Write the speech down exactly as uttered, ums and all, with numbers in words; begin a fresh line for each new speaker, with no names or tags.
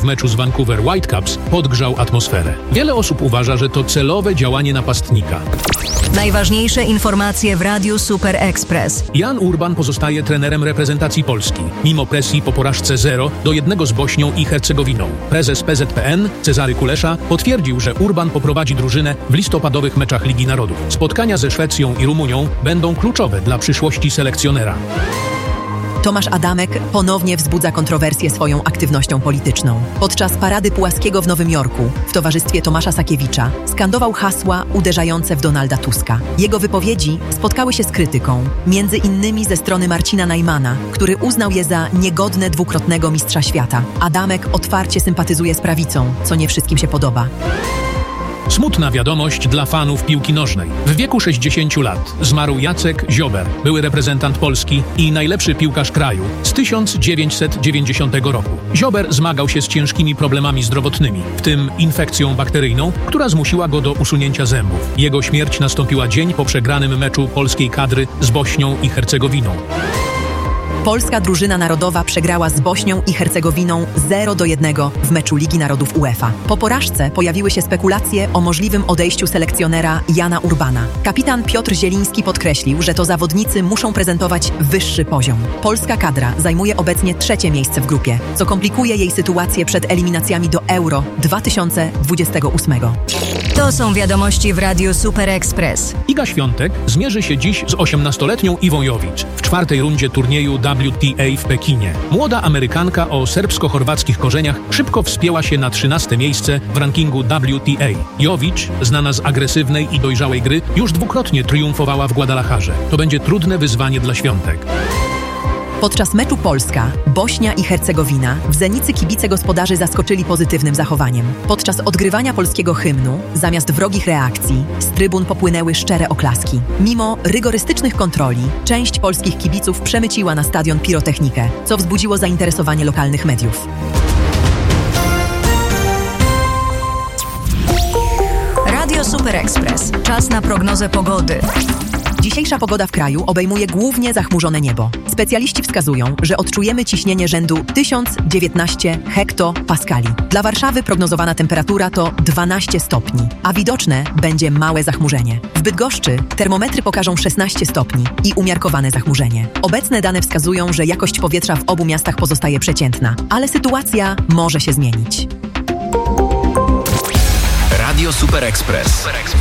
w meczu z Vancouver Whitecaps podgrzał atmosferę. Wiele osób uważa, że to celowe działanie napastnika.
Najważniejsze informacje w Radiu Super Express.
Jan Urban pozostaje trenerem reprezentacji Polski, mimo presji po porażce zero do jednego z Bośnią i Hercegowiną. Prezes P Z P N Cezary Kulesza potwierdził, że Urban poprowadzi drużynę w listopadowych meczach Ligi Narodów. Spotkania ze Szwecją i Rumunią będą kluczowe dla przyszłości selekcjonera.
Tomasz Adamek ponownie wzbudza kontrowersję swoją aktywnością polityczną. Podczas Parady Pułaskiego w Nowym Jorku w towarzystwie Tomasza Sakiewicza skandował hasła uderzające w Donalda Tuska. Jego wypowiedzi spotkały się z krytyką, między innymi ze strony Marcina Najmana, który uznał je za niegodne dwukrotnego mistrza świata. Adamek otwarcie sympatyzuje z prawicą, co nie wszystkim się podoba.
Smutna wiadomość dla fanów piłki nożnej. W wieku sześćdziesięciu lat zmarł Jacek Ziober, były reprezentant Polski i najlepszy piłkarz kraju z tysiąc dziewięćset dziewięćdziesiątego roku. Ziober zmagał się z ciężkimi problemami zdrowotnymi, w tym infekcją bakteryjną, która zmusiła go do usunięcia zębów. Jego śmierć nastąpiła dzień po przegranym meczu polskiej kadry z Bośnią i Hercegowiną.
Polska drużyna narodowa przegrała z Bośnią i Hercegowiną zero do jednego w meczu Ligi Narodów UEFA. Po porażce pojawiły się spekulacje o możliwym odejściu selekcjonera Jana Urbana. Kapitan Piotr Zieliński podkreślił, że to zawodnicy muszą prezentować wyższy poziom. Polska kadra zajmuje obecnie trzecie miejsce w grupie, co komplikuje jej sytuację przed eliminacjami do Euro dwa tysiące dwudziestego ósmego.
To są wiadomości w Radiu Super Express.
Iga Świątek zmierzy się dziś z osiemnastoletnią Iwą Jovic w czwartej rundzie turnieju W T A w Pekinie. Młoda Amerykanka o serbsko-chorwackich korzeniach szybko wspięła się na trzynaste miejsce w rankingu W T A. Jovic, znana z agresywnej i dojrzałej gry, już dwukrotnie triumfowała w Guadalajarze. To będzie trudne wyzwanie dla Świątek.
Podczas meczu Polska, Bośnia i Hercegowina w Zenicy kibice gospodarzy zaskoczyli pozytywnym zachowaniem. Podczas odgrywania polskiego hymnu, zamiast wrogich reakcji, z trybun popłynęły szczere oklaski. Mimo rygorystycznych kontroli, część polskich kibiców przemyciła na stadion pirotechnikę, co wzbudziło zainteresowanie lokalnych mediów.
Radio Super Express. Czas na prognozę pogody.
Dzisiejsza pogoda w kraju obejmuje głównie zachmurzone niebo. Specjaliści wskazują, że odczujemy ciśnienie rzędu tysiąc dziewiętnaście hektopaskali. Dla Warszawy prognozowana temperatura to dwanaście stopni, a widoczne będzie małe zachmurzenie. W Bydgoszczy termometry pokażą szesnaście stopni i umiarkowane zachmurzenie. Obecne dane wskazują, że jakość powietrza w obu miastach pozostaje przeciętna, ale sytuacja może się zmienić.
Radio Super Express.